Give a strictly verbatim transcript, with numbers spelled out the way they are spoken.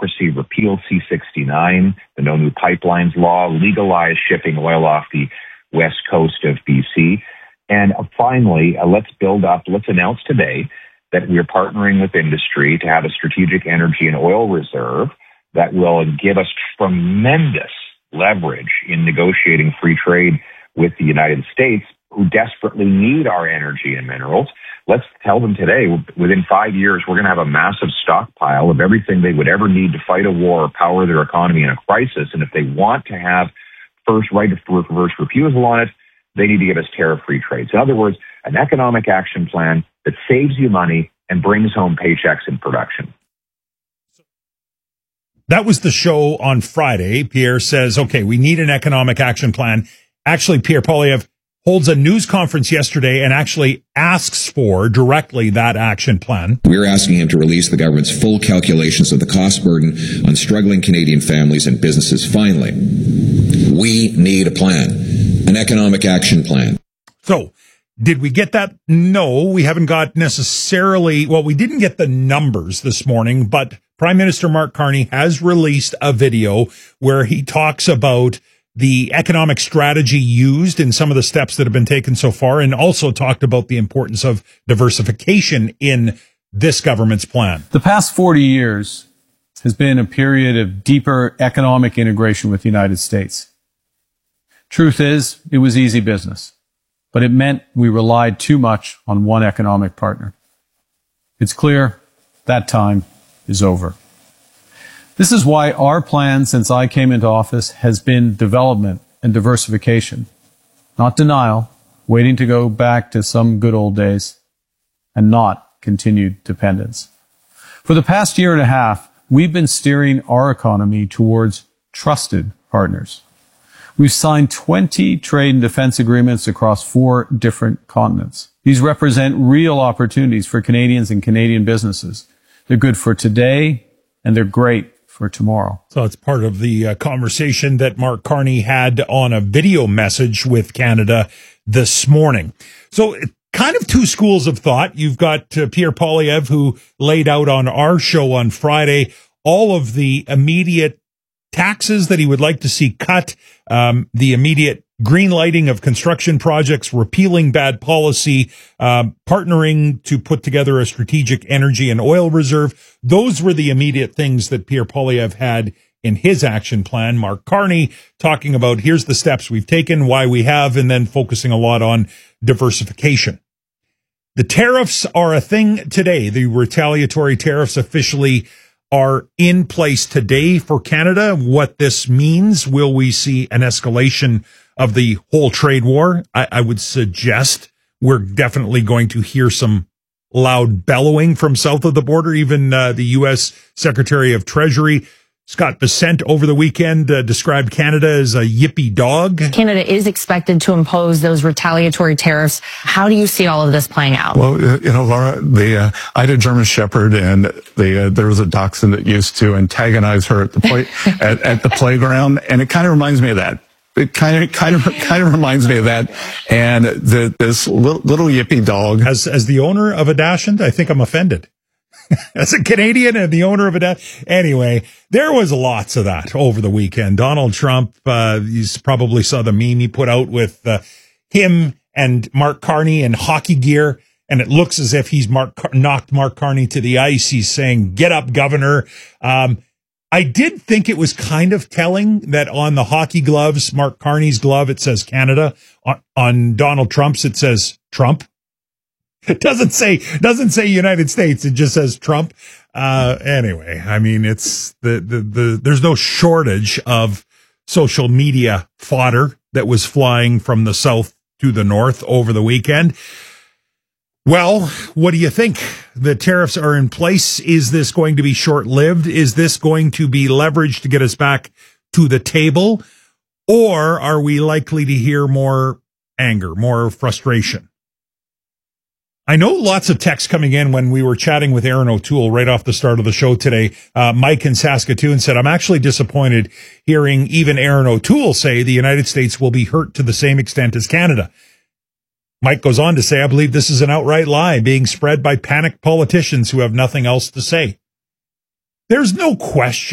democracy, repeal C sixty-nine, the No New Pipelines law, legalize shipping oil off the west coast of B C. And uh, finally, uh, let's build up, let's announce today that we're partnering with industry to have a strategic energy and oil reserve that will give us tremendous leverage in negotiating free trade with the United States, who desperately need our energy and minerals. Let's tell them today, within five years, we're going to have a massive stockpile of everything they would ever need to fight a war or power their economy in a crisis. And if they want to have first right of reverse refusal on it, they need to give us tariff-free trade. So in other words, an economic action plan that saves you money and brings home paychecks and production. That was the show on Friday. Pierre says, okay, we need an economic action plan. Actually, Pierre Poilievre holds a news conference yesterday and actually asks for directly that action plan. We're asking him to release the government's full calculations of the cost burden on struggling Canadian families and businesses. Finally, we need a plan, an economic action plan. So, did we get that? No, we haven't got necessarily, well, we didn't get the numbers this morning, but Prime Minister Mark Carney has released a video where he talks about the economic strategy used in some of the steps that have been taken so far, and also talked about the importance of diversification in this government's plan. The past forty years has been a period of deeper economic integration with the United States. Truth is, it was easy business, but it meant we relied too much on one economic partner. It's clear that time is over. This is why our plan since I came into office has been development and diversification, not denial, waiting to go back to some good old days, and not continued dependence. For the past year and a half, we've been steering our economy towards trusted partners. We've signed twenty trade and defense agreements across four different continents. These represent real opportunities for Canadians and Canadian businesses. They're good for today, and they're great for tomorrow. So it's part of the uh, conversation that Mark Carney had on a video message with Canada this morning. So it, kind of two schools of thought. You've got uh, Pierre Poilievre, who laid out on our show on Friday all of the immediate taxes that he would like to see cut, um, the immediate green lighting of construction projects, repealing bad policy, um, partnering to put together a strategic energy and oil reserve. Those were the immediate things that Pierre Poilievre had in his action plan. Mark Carney talking about here's the steps we've taken, why we have, and then focusing a lot on diversification. The tariffs are a thing today. The retaliatory tariffs officially are in place today for Canada. What this means, will we see an escalation of the whole trade war? I, I would suggest we're definitely going to hear some loud bellowing from south of the border. Even uh, the U S Secretary of Treasury, Scott Bessent, over the weekend uh, described Canada as a yippy dog. Canada is expected to impose those retaliatory tariffs. How do you see all of this playing out? Well, you know, Laura, the uh, I had a German Shepherd, and the uh, there was a dachshund that used to antagonize her at the play at, at the playground, and it kind of reminds me of that. It kind of, kind of, kind of reminds me of that. And the, this little, little yippy dog. As, as the owner of a dachshund, I think I'm offended. As a Canadian and the owner of a dachshund. Anyway, there was lots of that over the weekend. Donald Trump, uh, you probably saw the meme he put out with, uh, him and Mark Carney in hockey gear. And it looks as if he's Mark, knocked Mark Carney to the ice. He's saying, "Get up, governor." Um, I did think it was kind of telling that on the hockey gloves, Mark Carney's glove, it says Canada. On, on Donald Trump's, it says Trump. It doesn't say, doesn't say United States. It just says Trump. Uh, anyway, I mean, it's the, the, the, there's no shortage of social media fodder that was flying from the south to the north over the weekend. Well, what do you think? The tariffs are in place. Is this going to be short-lived? Is this going to be leveraged to get us back to the table? Or are we likely to hear more anger, more frustration? I know lots of texts coming in when we were chatting with Aaron O'Toole right off the start of the show today. Uh, Mike in Saskatoon said, "I'm actually disappointed hearing even Aaron O'Toole say the United States will be hurt to the same extent as Canada." Mike goes on to say, "I believe this is an outright lie being spread by panicked politicians who have nothing else to say." There's no question